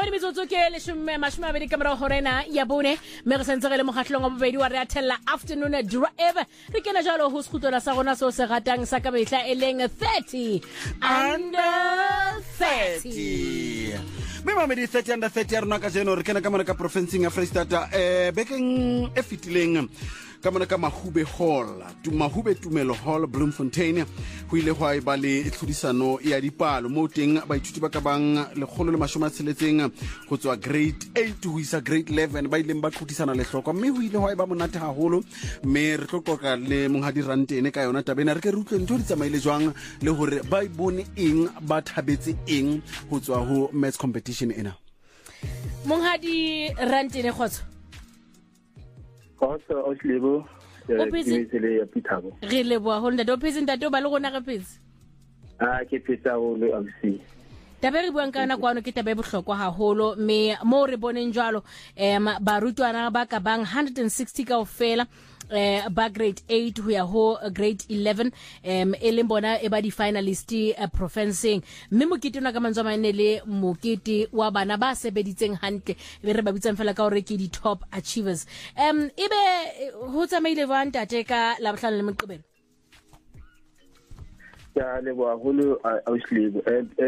metsotso ke mashome a mabedi ka morago horena ya bone mme re sentse re le mogatlhong wa bobedi wa re atella afternoon drive re kena jalo ho sekhutlwana sa rona so se ratang sa ka betla e leng 30 under 30 Mamedi 30 under 30 rona ka jeno re kena ka mona ka province ya Free State bekeng e fitileng ka mona ka Mahube Hall Mahube Tumelo Hall Bloemfontein ho ile hwa ba le tlhodisano ya dipalo mo teng baithuti ba ka bang 160 go tswa grade 8 ho isa grade 11 ba ileng ba tlhodisana le hlokwa mme ho ile hwa ba monate haholo mme re tlokoka le monghadi Rantene ka yona tabena re ke re utlwe ntho di tsamaile jwang le hore ba ibone eng ba thabetse eng ho tswa ho maths competition ena monghadi Rantene khotso Khotso o tlebo le ya Pithabo re leboa ho ntate o phetse ntate o ba le gona re phetse ke phetsa ho le absi tabe re buang kana kwano ke tabe bohlokwa haholo me mo re boneng jwalo barutwana ba ka bang 160 ka ofela ba grade 8 ho ya ho grade 11 e leng bona e ba di finalist provinceng mme mokete ona ka mantswe a mane le mokete wa bana ba sebeditseng hantle be re ba bitsang fela ka hore ke di top achievers ebe ho tsamaile ba ntate ka la bohlano le moqebelo ya le ba holo auslebo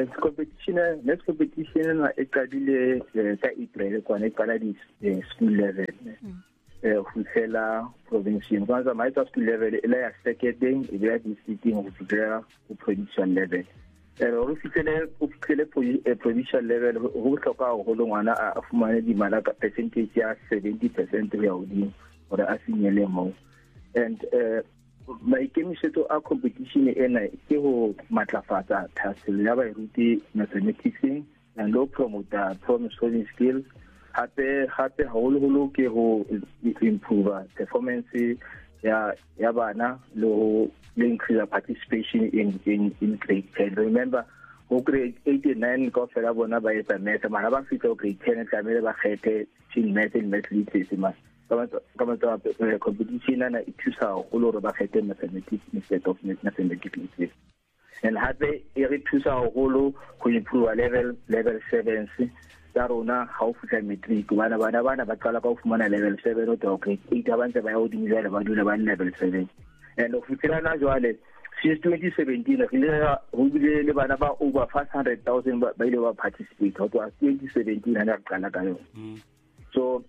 next competition na e qadile ka April kwana e qala di school level ho fela province kwanza maitwa school level ile ya seconding ile ya district ho fitela ho provincial level re fitlhele provincial level ho hloka ho lo ngwana a fumane di mala ka percentage ya 70% ya hodimo hore a sinyele mo and maikemisetso a competition ena ke ho matlafatsa thaselo ya baithuti mathematics and lo promote problem solving skills hape haholo ke ho improve performance ya bana lo increase participation in grade 10 remember ho grade 8 and 9 ka fela bona ba etsa math mara ba fitla grade 10 tlamele ba kgethe teen math and math literacy kama competition na ithusa haholo re ba kgethe mathematics instead of mathematics literacy and hape e re thusa haholo ho improve level 7 tsa rona ha o fihla matric bana ba qala ka ho fumana level 7 o to grade 8 abantse ba ya ho dimela ba dula ba level 7 and o fitela na jwale since 2017 ho bile le bana ba over 500,000 ba ile ba participate ho tloha 2017 ha qala ka yona so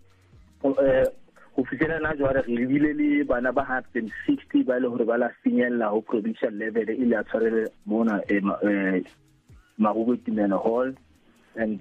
ho fitela na jwale re bile le bana ba 160 ba ile hore ba la finyella ho provincial level ile a tshwarele mona Mahube Tumelo Hall and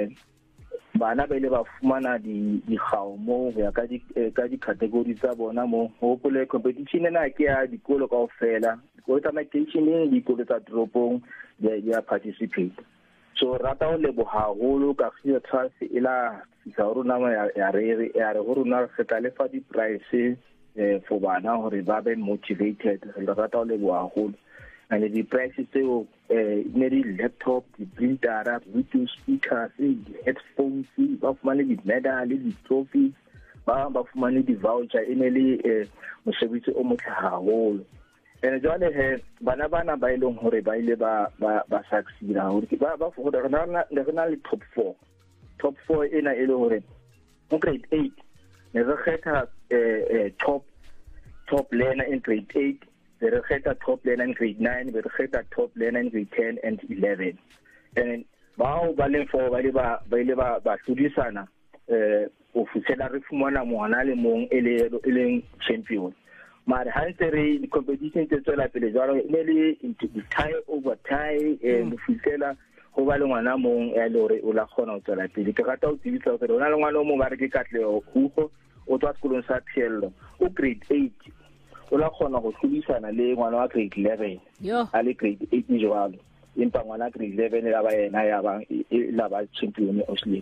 bana ba ile ba fumana di gao mo ya ka di category tsa bona mo ho pole competition na ke ya dikolo kaofela dikolo tsa makeisheneng dikolo tsa toropong ya participate so rata o lebo haholo ka fia trust ila sa rona ya re ho rona se ka lefa di price for bana hore ba be motivated rata o lebo haholo and the prices tseo ne di laptop di printer video speakers headphones ba fumane di medal di trophies ba fumane di voucher ene le mosebetsi o motle haholo and jwale bana ba ileng hore ba ile ba succeed haholo ba fokoda rena le top 4 ena ile hore grade 8 ne re kgetha top learner in grade 8 they get top learner in grade 9 they get top learner in grade 10 and 11 and bao ba le for ba ile ba studisana o fitsela re fumana moana le mong eleng champion mara hantse re di competition tse tswela pele jalo ne le tie over tie mo fitsela go ba le ngwana mong ya le hore o la khona o tswela pele ke rata o tsibisa hore ona le ngwana o mong ba re ke Katlego Khugo o tswa sekolong sa Thiello o grade 8 o la khona go hlodisana le ngwana wa grade 11 a le grade 8 jwalo empa ngwana grade 11 la ba yena ya ba la ba champion o slip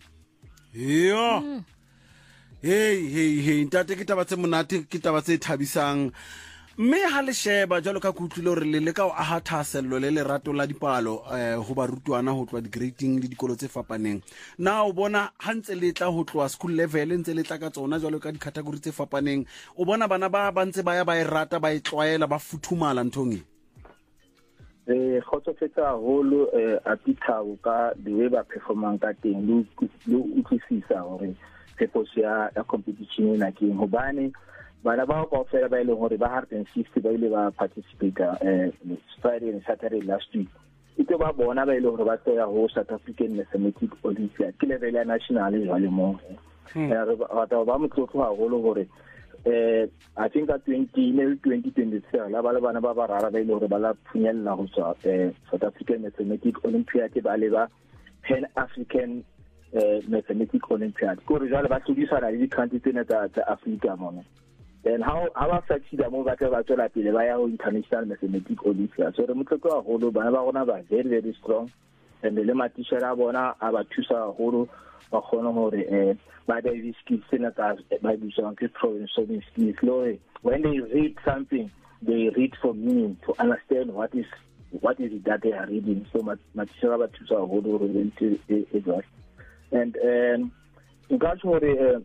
yo hey ntate ke taba tse monate ke taba tse thabisang mme ha le sheba jalo ka kutlwile hore le ka o aha thasello le lerato la dipalo ho barutwana ho tloa di-grading le dikolo tse fapaneng na o bona ha ntse le tla ho tloa school level ntse le tla ka tsona jalo ka di-category tse fapaneng o bona bana ba ntse ba ya ba e rata ba e tlwaela ba futhumala nthong Khotsofetsa haholo a Pitao ka the way ba performang ka teng lo utlwisisa hore purpose ya competition ena ke hobane bana ba go fela ba ile hore ba 160 ba ile ba participate Friday and Saturday last week. Ito ba bona ba ile hore ba tloya ho South African Mathematics Olympiad ke level ya national jwale mo ba motlotlo haholo hore I think at 2023 la bana ba rara ba ile hore ba la phunyella ho tswa South African Mathematics Olympiad ba le ba Pan African Mathematics Olympiad go re jwale ba tlodisana le di-country tsena tsa Africa mona. Then how succeed mo ba tla tswela pele ba ya ho International Mathematics Olympiad. So re motlotlo haholo bana ba rona ba very very strong and le matishara a bona a ba thusa haholo ba khona hore ba di skills tsena tsa ba di so ke problem solving skills lo when they read something they read for meaning to understand what is it that they are reading. So matishara ba thusa haholo hore it was and in God hore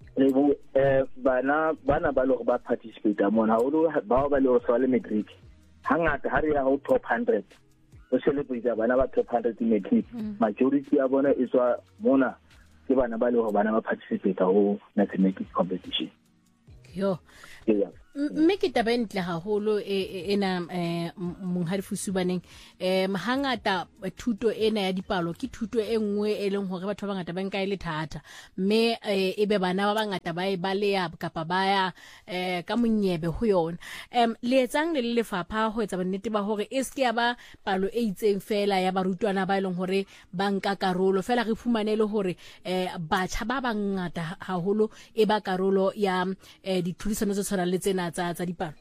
bana ba lo ba participate mona holo ba ba lo sa le matric hangata ha re ya ho top 100 o celebrate bana ba top 100 matric majority ya bona iswa mona ke bana ba lo bana ba participate ho mathematics competition yo mme ke taba entle haholo ena monghadi Fusubaneng hangata thuto ena ya dipalo ke thuto e nngwe e leng hore batho ba bangata ba nka ile thata mme ebe bana ba bangata ba e baleya kapa ba ya ka monyebe ho yona le etsang le lefapha ho etsa bonnete ba hore e se ya ba palo e itseng fela ya barutwana ba ileng hore ba nka karolo fela re fumanele hore batjha ba bangata haholo e ba karolo ya dithulisano tse tshwana le tsena tsa dipalo.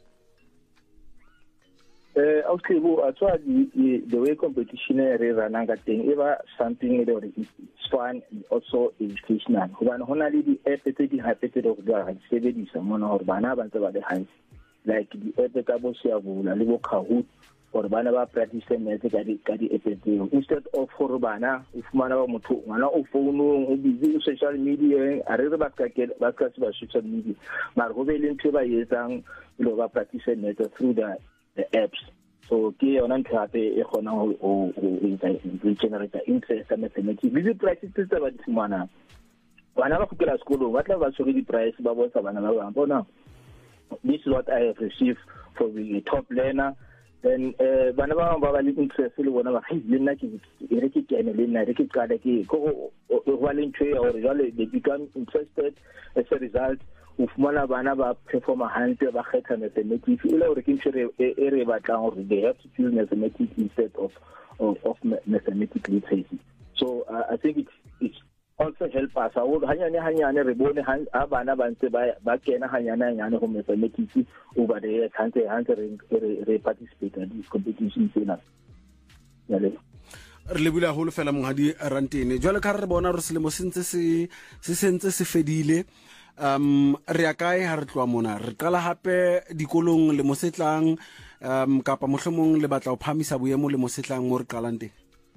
Okay, atwa the way competition re rana ka teng e ba something that is fun also educational. Hobane hona le di app tse di hape tse go ga sebedisa mona hore bana ba ntse ba le high like di app ka bo Siabula le bo Kahoot or bana ba practice math ka di app tseo instead of for bana o fumana ba motho ngwana o founong o busy social media a re ba ka social media mara go be le ntse ba yetsang lo ba practice math through the apps. So ke yona ntho hape e gona o generate interest in mathematics le practice tse ba di fumana bana ba kgutlela sekolong ba tla ba tshwere di prize ba bontsha bana ba bang bona this is what I have received for the top learner. Then bana ba ba le interest le bona ba le nna ke re ke kene le nna re ke qala ke go wa le ntwe or jale they become interested as a result o fumana bana ba perform hantle ba kgetha mathematics ile hore ke ntse re batlang hore they have to choose mathematics instead of mathematics literacy. So I think it's also help us hanyane re bone ha bana ba ntse ba kena hanyane ho mathematics over the years hantle re participate in these competitions tsena le re bula holo fela monghadi Rantene jwale ka re bona re selemo sentse se fedile re ya kae ha re tloa mona re qala hape dikolong le mosetlang kapa mohlomong le batla ho phamisa boemo le mosetlang mo re qalang teng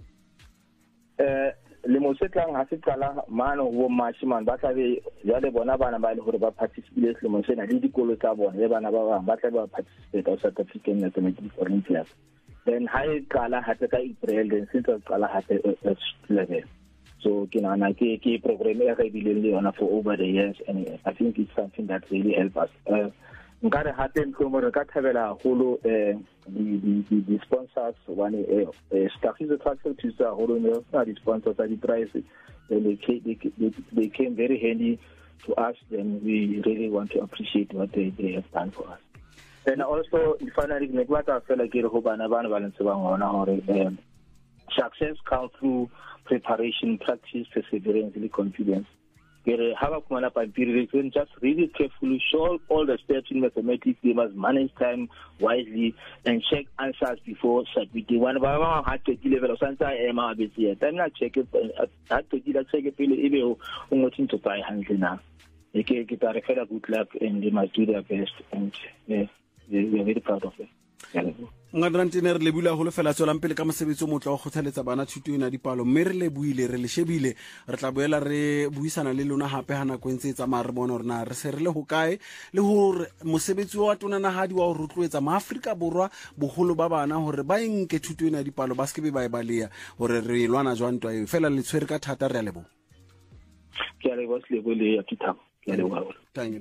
le mosetlang ha se qala mano ho mashiman ba tlabe jale bona bana ba ile hore ba participate le mosena le dikolo tsa bona le bana ba bang ba tlabe ba participate ho South African Mathematics Olympiad. Then ha e qala ha ka April then since qala ha level. So kinana ke program e ga bileng le yona for over the years and I think it's something that really help us. Ngare happen ko mo re ka thabela holo the sponsors one Stachizo Transfer to sa holo ne sa di sponsors at the price they came very handy to us and we really want to appreciate what they have done for us. And also finally ne kwa ta fela ke re go bana ba ntse ba ngona hore success comes through preparation, practice, perseverance, and confidence. Just read it carefully, show all the steps in mathematics, they must manage time wisely and check answers before submitting. One of our had to level of Santa Emma ABC. Time not check it, had to check it, email, wanting to buy hands now. They get a good luck and they must do their best, and we are very proud of it. Ngadrantene re lebile go le fela tswelang pele ka mosebetsi o motla wa kgothaletsa bana thuto ena dipalo mme re le buile re le shebile re tla boela re buisana le lona hape ha nako ntse e tsamaya re bona hore na re se re le hokae le hore mosebetsi wa tonanahadi wa ho rotloetsa maAfrika borwa bogolo ba bana hore ba enke thuto ena dipalo ba skebe ba e balea hore re lwana jwang twa e fela le tshwere ka thata re a lebo ke a lebo slebo le ya kitamo ke a lebo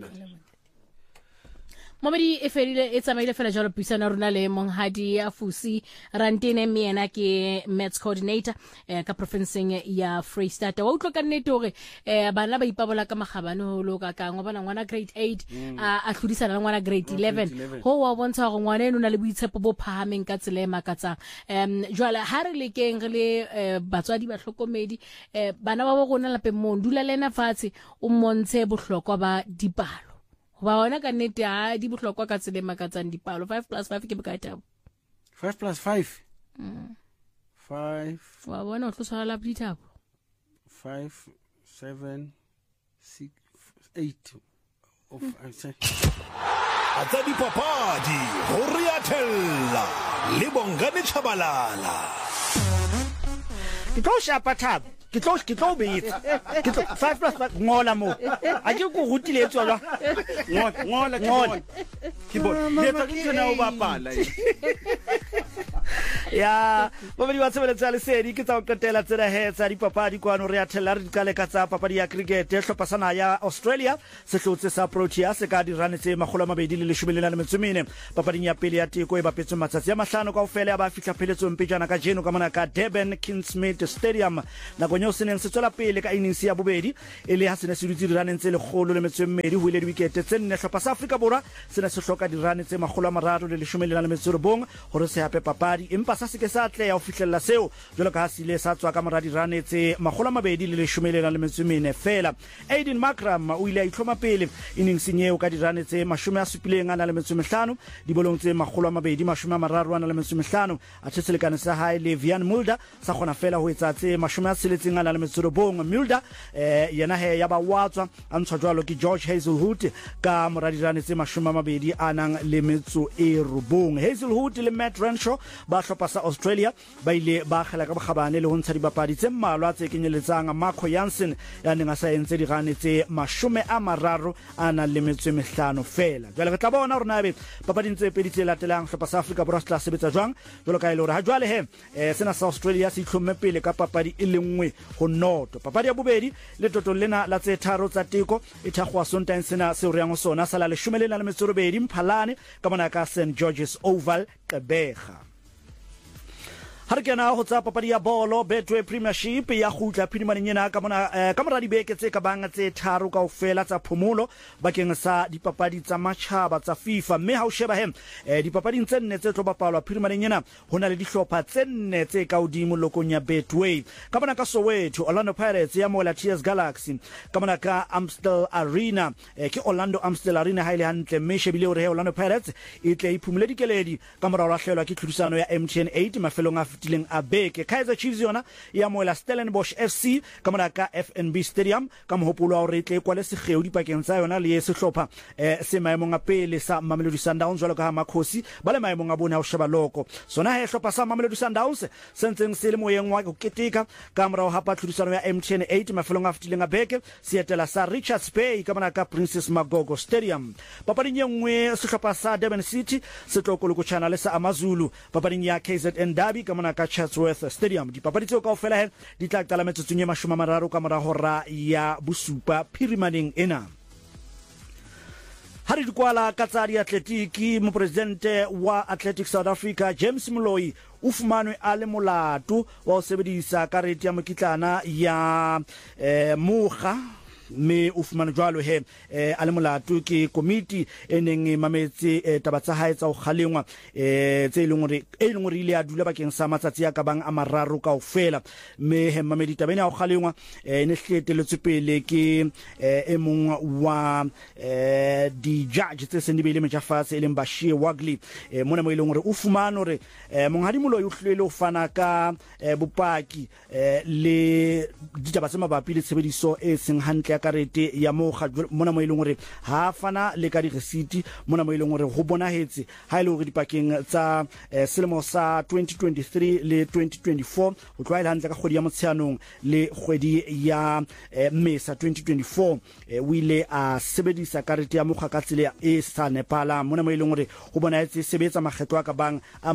Momedi e ferile e tsamaile fela jalo puisana rona le monghadi ya Fusi Rantene Miena ke Maths coordinator ka provinceng ya Freystata wa utlwa ka nnete hore bana ba ipabola ka magabane ho lo ka kangwa bana ngwana grade 8 a hludisana ngwana grade 11 ho wa bontsha hore ngwana eno na le boitshepo bo phahameng ka tsela e makatsang jwale ha re lekeng re le batswadi ba hlokomedi bana ba bona lapeng mo ndula lena fatshe o montshe bohlokwa ba dipalo ba ona ka nnete ha di bohlokwa ka tsele makatsang dipalo 5 + 5 ke bokae tabo 5 + 5 5 wa bona o tlosa la ditabo 5 7 6 8 of Atsa dipapadi ho riathella le Bongani Chabalala Ke tlo shapa thabo ke tlo beetsa ke tlo 5 + 5 ngola mo a ke go rutile tswa ngola ke bona le tsa ke tsena o bapala ya bobedi ba tshebeletsa le sedi ke tsa o qetela tsena hetsa dipapadi kwano re athella re dikale ka tsa papadi ya cricket hlopha sana ya Australia se hlotse sa Proteas ka di run tse 214 papading ya pele ya teko e bapetswe matsatsi a mahlano kaofela ba fihla pheletsong pejana ka jeno ka mona ka Durban Kingsmead Stadium na go nyo seneng se tswela pele ka innings ya bobedi ele ha sene se dutse di run tse 112 ho ile di wicket tse 4 hlopha sa Afrika Borwa sene se hloka di run tse 319 hore se hape papadi empa sa se ke sa tle ya ho fihlella seo jwalo ka ha sile sa tswa ka mora di run tse 214 fela Aiden Makram o ile a itlhoma pele innings nyeo ka di run tse 75 di bolong tse 235 a tsetselekane sa hae le Vian Mulder sa khona fela ho etsa tse 60 ngana le metsorobong Mulder yena he ya ba watswa a ntshwa jwalo ke George Hazelwood ka mora di run tse 20 anang le metso e robong Hazelwood le Matt Renshaw ba hlopa sa Australia ba ile ba khela ka bogabane le ho ntsha dibapadi tse mmalwa tse kenyeletsang Marco Jansen ya neng a sa entse di run tse 30 ana le metso 5 fela jwale re tla bona hore nabe papading tse pedi tse latelang hlopa sa Afrika Borwa tla sebetsa jwang jwalo ka ile hore ha jwale he sena sa Australia se itlhomme pele ka papadi e lengwe ho noto papadi ya bobedi le totong lena la tse tharo tsa teko e thagwa Sontaine sena se re yang sona sala le 12 Mphalane ka mona ka St George's Oval Tebega ha re kena ho tsa papadi ya bolo Betway Premiership ya khutla phinimaneng ena ka mora dibeke tse ka bang tse tharo kaofela tsa phomolo bakeng sa dipapadi tsa matjhaba tsa FIFA mme ha o sheba he dipapading tse nne tse tlo bapalwa phinimaneng ena hona le dihlopha tse nne tse ka hodimo lokong ya Betway ka mona ka Soweto Orlando Pirates ya mola TS Galaxy ka mona ka Amstel Arena ke Orlando Amstel Arena ha ile hantle mme shebile hore Orlando Pirates e tle iphumule dikeledi ka mora wa hlaelwa ke tlhodisano ya MTN 8 mafelong a fitileng a beke Kaizer Chiefs yona ya moela Stellenbosch FC ka mona ka FNB Stadium ka mohopolo wa re tle kwale segeu dipakeng tsa yona le sehlopha se maemong a pele sa Mamelodi Sundowns jwalo ka Makhosi ba le maemong a bona ho sheba loko sona he hlopha sa Mamelodi Sundowns sentseng se le moyeng wa go ketika ka mora ha pa tlhodisano ya MTN 8 mafelong a fitileng a beke Seattle sa Richards Bay ka mona ka Princess Magogo Stadium papading ye nngwe sehlopha sa Durban City se tlokolo go channel sa Amazulu papading ya KZN Derby ka mona ka Chatsworth Stadium dipapadi tseo kaofela he di tla qala metsotsong e 30 ka mora hora ya bosupa phirimaneng ena ha re dikwala ka tsa diatletiki mopresidente wa Athletics South Africa James Moloi o fumanwe a le molato wa ho sebedisa karete ya mokitlana ya mokga me o fumana jwalo he a le molato ke komiti eneng mametse tabatsa hae tsa o khalengwa tse leng hore ile a dula bakeng sa matsatsi ya ka bang a mararo kaofela me he mamedi tabene a o khalengwa ne hleteletswe pele ke e mong wa di judge tse se ndibele metjafase eleng Bashir Wagley mona mo ile hore o fumana hore monghadi Moloi o hlwele o fana ka bopaki le ditaba tse mabapi le tshebediso e seng hantle karete ya mokga mona mo ileng gore ha fana le ka di receipt mona mo ileng gore go bonahetse ha ile gore dipakeng tsa selemo sa 2023 le 2024 o tloa ile hantle ka kgwedi ya Motsheanong le kgwedi ya Mmesa 2024 o ile a sebedisa karete ya mokga ka tsela e sa nepala mona mo ileng gore go bonahetse sebetsa makgetlo a ka bang a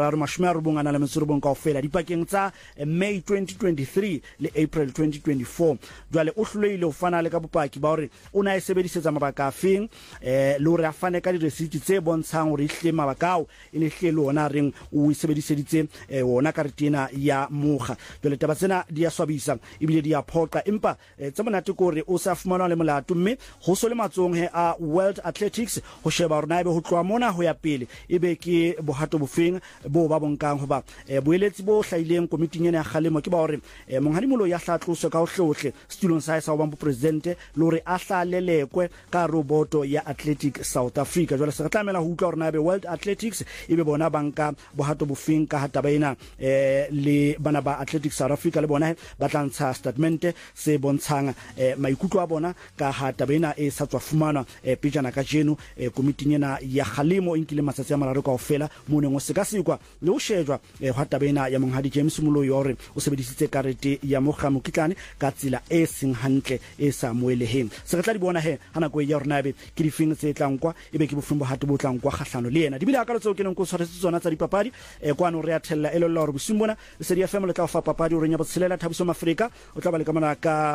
390 kaofela dipakeng tsa May 2023 le April 2024 jwale o hloile o fana le ka bopaki ba hore o na e sebedisetsa mabaka afeng le hore a fane ka di receipt tse bontshang hore ihle mabakao e ne hle le ona reng o e sebediseditse ona karetena ya mokga jwale taba tsena di a swabisa ebile di a phoqa empa tse monate ko re o sa fumana le molato mme ho so le matsong he a World Athletics ho sheba hore na ebe ho tloa mona ho ya pele ebe ke bohato bofeng bo ba bonkang hoba boeletsi bo hlaileng komiting ena ya kgalemo ke ba hore monghadimolo ya hlatloswe ka hohle stulong sa sa ba president le hore a hlalelekwe ka roboto ya Athletic South Africa jwale se tlamela ho utlwa hore na ebe World Athletics ebe bona banka bohato bofeng ka hata baina le bana ba Athletic South Africa le bona ba tlantsha statement se bontshang maikutlo a bona ka hata baina e sa tswa fumana pejana ka jeno komiting ena ya kgalemo inkile matsatsi a mararo kaofela mone ngo se ka sekwa le o shejwa hata baina ya monghadi James Moloi hore o sebedisitse karete ya mokga mokitlane ka tsela e seng hantle e sa moeleheng se re tla di bona he hana go ya hore nabe ke difeng tse tlankwa ebe ke bofumbo hate bo tlankwa kgahlano le yena dibile akalo tseo ke neng go tshwaretse tsona tsa dipapadi kwano re a thella elolo hore bosimbona le se di FM le tla fa papadi o renya botshelela Thabiso Afrika o tla ba le ka mona ka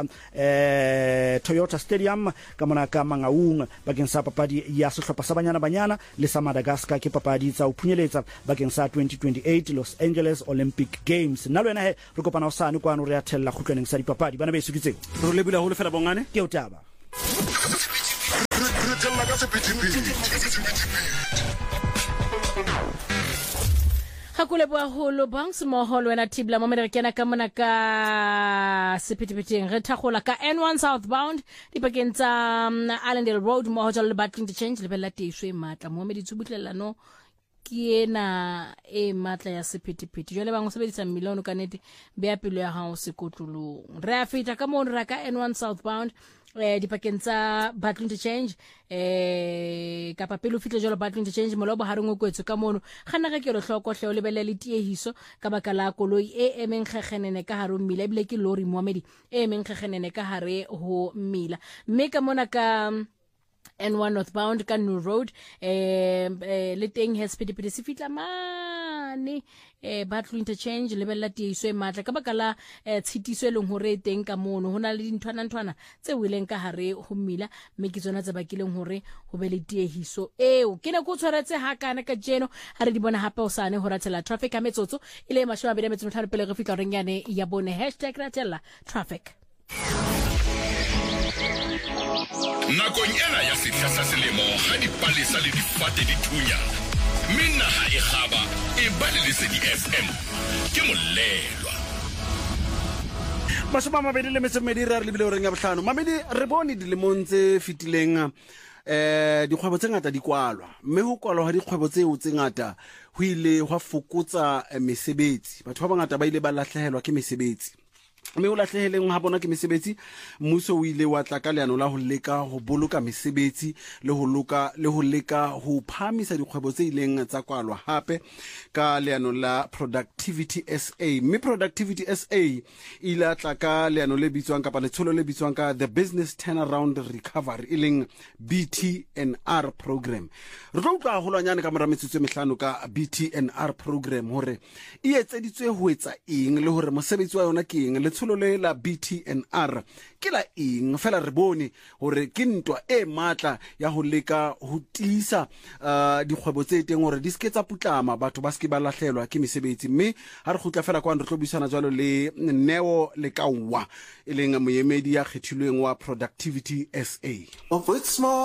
Toyota Stadium ka mona ka Mangaung bakeng sa papadi ya sehlopha sa banyana le sa Madagascar ke papadi tsa o phunyeletsa bakeng sa 2028 Los Angeles Olympic Games nalo ena he re kopana o sane kwano re a thella khutlaneng sa dipapadi bana be sukitseng re le bula ho le fela bongane ke o taba Hakule bua holo bang smoholo wena tibla mo mere kena ka mona ka sepitipiting re thagola ka N1 southbound dipakeng tsa Allendale Road mo hotel le batling to change le bella tiswe matla mo me ditsubutlelano ke ena e matla ya sepitipiti jole bang o sebedisa milione ka nete be ya pelo ya hao sekotlolong re a feta ka mo re ka N1 southbound dipakeng tsa batling to change ka papelo fitle jolo batling to change molobo ha re ngokwetso ka mono gana ga ke re hloko hle o lebele le tiehiso ka baka la koloi e emeng kheghenene ka haro mmila ebile ke lori moamedi e emeng kheghenene ka hare ho mmila mme ka mona ka N1 northbound ka New Road le teng he speedipiti se fitla mane batlo interchange lebella tieso e matla ka baka la tshitiso e leng hore teng ka mono hona le dinthwana tse wileng ka hare ho mmila mme ke tsona tse bakileng hore ho be le tiehiso eo ke ne go tshwaretse ha kana ka jeno ha re di bona hape o sane ho ratela traffic ka metsotso ile mashwa be metso mthano pele re fitla rengane ya bone #ratela traffic nakong ena ya sehla sa selemo ha dipalesa le difate di thunya minna ha e khaba e ba le Lesedi FM ke molelwa Masoma mabedi le metso medi re lebile oreng ya bohlano mabedi re bone dilemong tse fitileng dikgwebo tse ngata di kwalwa mme ho kwalwa ha dikgwebo tseo tse ngata ho ile ho fokotsa mesebetsi batho ba bangata ba ile ba lahlehelwa ke mesebetsi mme o lahleheleng ha bona ke mesebetsi mmuso o ile wa tla ka leano la ho leka ho boloka mesebetsi le ho leka ho phamisa dikgwebo tse ileng tsa kwalwa hape ka leano la Productivity SA mme Productivity SA ile tla ka leano le bitswang ka letsholo le bitswang ka the Business Turnaround Recovery ileng BTNR program re tlo utlwa holwanyane ka mora metsotso mehlano ka BTNR program hore e etseditswe ho etsa eng le hore mosebetsi wa yona ke eng letsholo le la BTNR ke la eng fela re bone hore ke ntwa e matla ya ho leka ho tisa dikgwebo tse teng hore di ske tsa putlama batho ba ske ba lahlelwa ke mesebetsi mme ha re khutla fela kwa re tlo buisana jwalo le Neo Lekawa e leng moemedi ya kgethilweng wa Productivity SA.